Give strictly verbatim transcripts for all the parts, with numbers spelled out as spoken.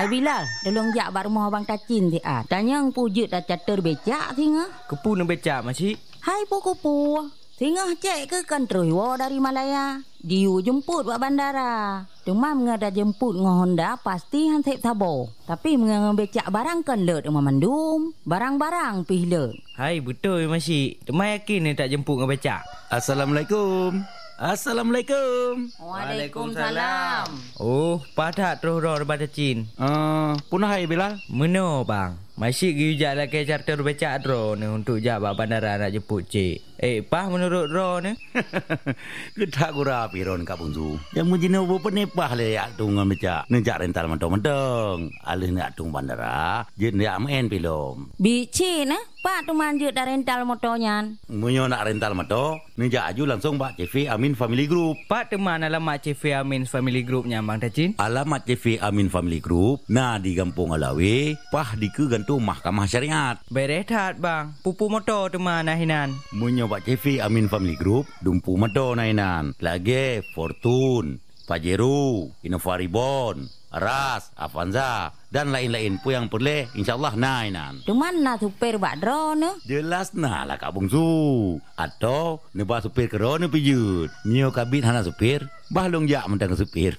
Hai Bilal, tolong jak bak rumah abang Tacin ti ah. Tanya pujut dah catur becak singa. Kepu nak becak masih. Hai puku-pu. Singa cek ke kan terus wa dari Malaya. Diu jemput buat bandara. Demam ngada jemput ngah Honda pasti han sep sabo. Tapi mengang becak barang kan leut rumah mandum. Barang-barang pih leut. Hai betul masih. Demai yakin ni tak jemput ngah becak. Assalamualaikum. Assalamualaikum. Waalaikumsalam. Oh, padat terus roh daripada Cin. Uh, punah hai Bilal. Meno bang. Masih gijak lah ke charter becak ro ni untuk jak bak bandara nak jemput cik. Eh, pah menurut ro ni? Kedak gura piron Kak Bungsu. Yang mujina bo penepah le yak tung becak. Nejak rental mentong-mentong. Alih nak tung bandara, jen yak main pilom. Bicin eh? Pak tu manjut dah rental motornya. Munyo nak rental motor, nejak aju langsung bak C V Amin Family Group. Pak teman alamat C V Amin Family Groupnya Bang Tacin. Alamat C V Amin Family Group, nah di Kampung Alawi, pah di ke gantung Mahkamah Syariat. Berehat bang, pupu motor teman nahinan. Munyo bak C V Amin Family Group, dumpu motor nahinan. Lagi Fortune, Pajero, Innova Reborn, Ras, Avanza dan lain-lain pun yang boleh insyaAllah nainan. Tu mana supir bak drone ne? Jelas nah lah Kak Bungsu. Atau nebah supir kerana pijut. Nyo kabit hana supir, bahlong jak mentang supir.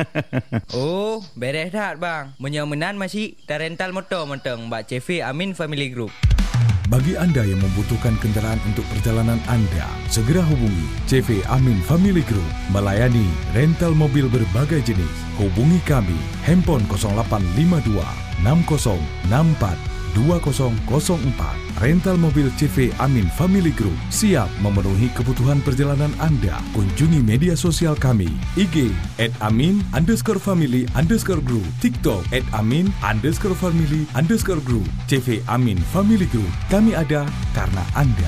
Oh, beres dah bang. Menyomenan masih dah rental motor mentang bak C V Amin Family Group. Bagi anda yang membutuhkan kenderaan untuk perjalanan anda, segera hubungi C V Amin Family Group, melayani rental mobil berbagai jenis. Hubungi kami, handphone kosong lapan lima dua enam kosong enam empat dua kosong kosong empat. Rental mobil C V Amin Family Group siap memenuhi kebutuhan perjalanan anda. Kunjungi media sosial kami, I G at amin underscore family underscore group, TikTok at amin underscore family underscore group. C V Amin Family Group, kami ada karena anda.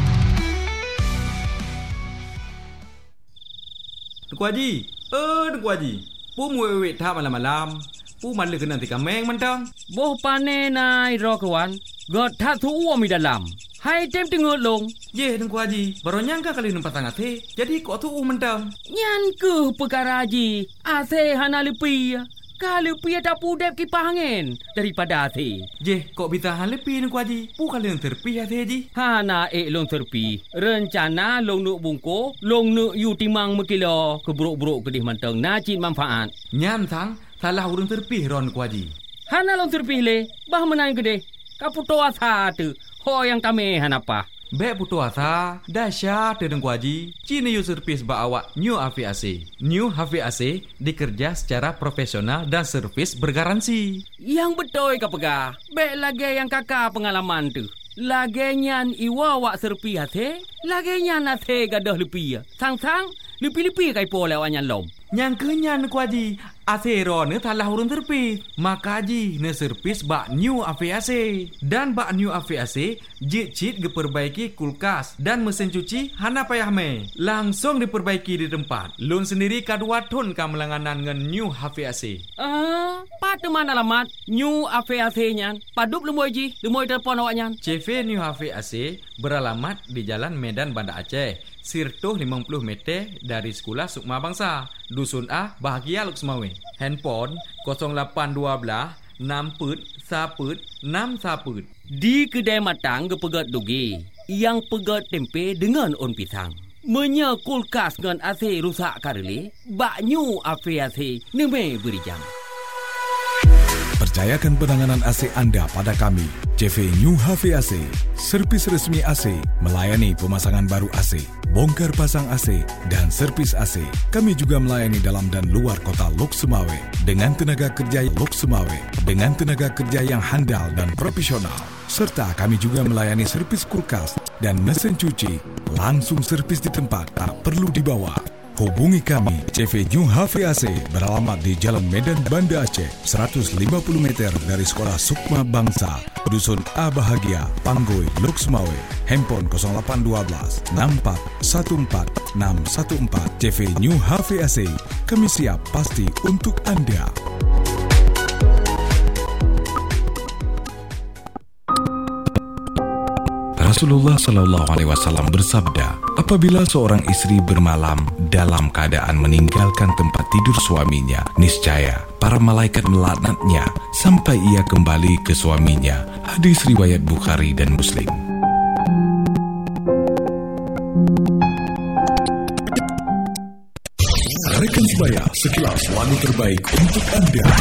Tuku Haji, eh Tuku Haji, pu muwek tak malam-malam. Pu malah kena tika meng mentang. Boh pane nai ro kawan. God tak tu uam di dalam. Hai tem tengok long. Ye Tuku Haji, baru nyangka kali numpas sangat he. Jadi kok tu uam mentang. Nyan ke perkara Haji. Ase hana lepi. Kalau pi tak pudep kipas angin daripada ase. Je, kok bisa han lepi Tuku Haji? Pu kali yang terpi ase Haji. Hana ek long terpi. Rencana long nuk bungko, long nuk yu timang mekilo keburuk-buruk kedih mentang nacit manfaat. Nyan sang salah urang terpih ron Tuku Haji. Hana long terpih le, bah menang gede. Kaputo asa tu. Ho yang kami hanapa. Bek putu asa, dahsyat Tuku Haji. Cina yu servis ba awak New H V A C. New H V A C dikerja secara profesional dan servis bergaransi. Yang betul ka pegah. Bek lagi yang kakak pengalaman tu. Lagi nyan iwa wak serpi hati. Lagi nyan hati gadah lepi. Sang-sang, lepi-lepi kai po lewat nyan lom. Yang kenyan Tuku Haji. Asero ne talah urun terpis. Maka Haji ne servis bak New H V A C. Dan bak New H V A C, jit-jit diperbaiki kulkas dan mesin cuci hana payah me. Langsung diperbaiki di tempat. Lun sendiri kadua ton ka melanganan ngan New H V A C. Ah, pat mana alamat New H V A C nyan? Padup lemoy Ji, lemoy telefon awak nyan. C V New H V A C beralamat di Jalan Medan Banda Aceh. Sirtuh lima puluh meter dari Sekolah Sukma Bangsa. Dusun A, Bahagia Luk Semawe. Handphone kosong lapan dua enam put saput enam saput. Di kedai matang gepegat dugi. Yang pegat tempe dengan on pisang. Menya kulkas dengan A C rusak kareli. Bak New H V A C neme beri jam. Percayakan penanganan A C anda pada kami. C V New H V A C, servis resmi A C, melayani pemasangan baru A C, bongkar pasang A C, dan servis A C. Kami juga melayani dalam dan luar kota Lok Semawe dengan tenaga kerja Lok Semawe, dengan tenaga kerja yang handal dan profesional. Serta kami juga melayani servis kulkas dan mesin cuci, langsung servis di tempat, tak perlu dibawa. Hubungi kami, C V New H V A C beralamat di Jalan Medan Banda Aceh, seratus lima puluh meter dari Sekolah Sukma Bangsa, Dusun A Bahagia, Panggoi, Lok Semawe. Handphone kosong lapan dua enam empat satu empat enam satu empat. C V New H V A C, kami siap pasti untuk anda. Rasulullah Sallallahu Alaihi Wasallam bersabda, apabila seorang istri bermalam dalam keadaan meninggalkan tempat tidur suaminya, niscaya para malaikat melaknatnya sampai ia kembali ke suaminya. Hadis riwayat Bukhari dan Muslim. Rekan sebaya, sekilas lagu terbaik untuk Anda.